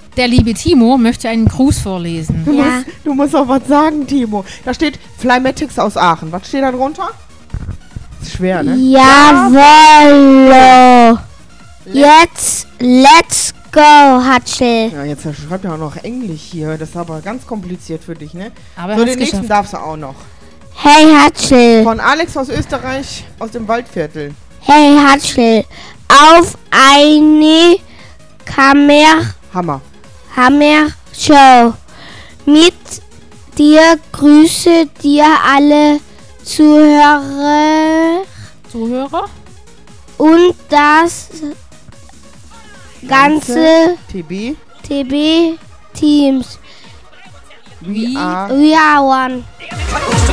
Der liebe Timo möchte einen Gruß vorlesen. Du musst auch was sagen, Timo. Da steht Flymatics aus Aachen. Was steht da drunter? Ist schwer, ne? Jawohl. Jetzt, let's go, Hatschel. Ja, jetzt schreibt er auch noch Englisch hier. Das ist aber ganz kompliziert für dich, ne? Aber So, er hat's den nächsten geschafft. darfst du auch noch. Hey, Hatschel. Von Alex aus Österreich, aus dem Waldviertel. Hey, Hatschel. Auf eine Hammer. Hammer-Show. Mit dir grüße dir alle Zuhörer und das ganze TB. TB-Teams. We are We are one.